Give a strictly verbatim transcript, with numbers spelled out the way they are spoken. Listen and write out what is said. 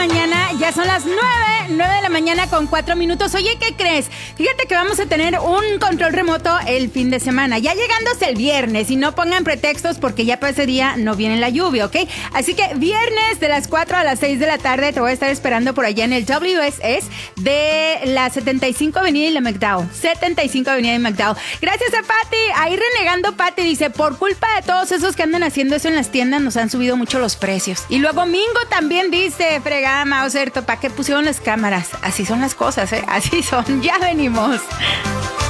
mañana, ya son las nueve, nueve de la mañana con cuatro minutos. Oye, ¿qué crees? Fíjate que vamos a tener un control remoto el fin de semana, ya llegándose el viernes, y no pongan pretextos porque ya para ese día no viene la lluvia, ¿ok? Así que viernes de las cuatro a las seis de la tarde te voy a estar esperando por allá en el W S S de la setenta y cinco Avenida y la McDowell. setenta y cinco Avenida y McDowell. Gracias a Patti. Ahí renegando Patti dice, por culpa de todos esos que andan haciendo eso en las tiendas, nos han subido mucho los precios. Y luego Mingo también dice, fregada, Mauser, ¿para qué pusieron las cámaras? Así son las cosas, ¿eh? Así son. Ya venimos.